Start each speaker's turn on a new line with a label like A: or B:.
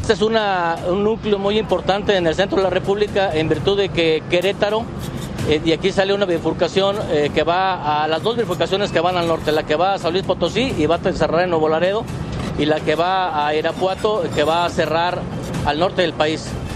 A: Este es un núcleo muy importante en el centro de la República, en virtud de que Querétaro, y aquí sale una bifurcación que va a las dos bifurcaciones que van al norte, la que va a San Luis Potosí y va a cerrar en Nuevo Laredo, y la que va a Irapuato, que va a cerrar al norte del país.